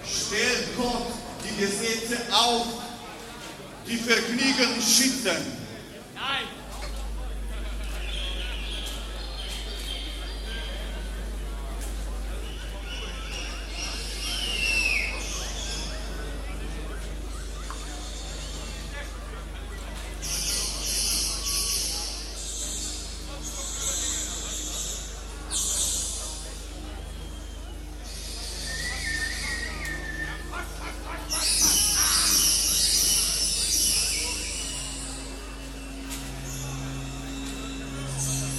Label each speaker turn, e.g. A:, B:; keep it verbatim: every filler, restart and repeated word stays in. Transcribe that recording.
A: Stellt Gott die Gesetze auf, die Vergnügen schützen.
B: Nein.